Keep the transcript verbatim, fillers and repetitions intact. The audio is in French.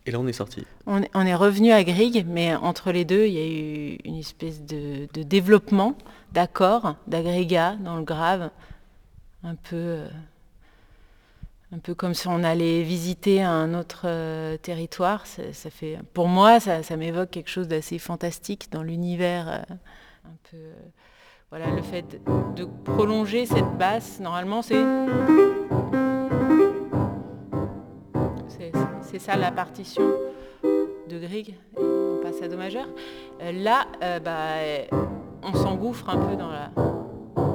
Et là, on est sorti. On, est- on est revenu à Grieg, mais entre les deux, il y a eu une espèce de, de développement d'accords, d'agrégats dans le grave, un peu, euh, un peu comme si on allait visiter un autre euh, territoire. Ça, ça fait, pour moi, ça, ça m'évoque quelque chose d'assez fantastique dans l'univers. euh, un peu, euh, voilà, le fait de prolonger cette basse, normalement, c'est c'est, c'est ça la partition de Grieg, et on passe à Do majeur. Euh, là, euh, bah, on s'engouffre un peu dans la,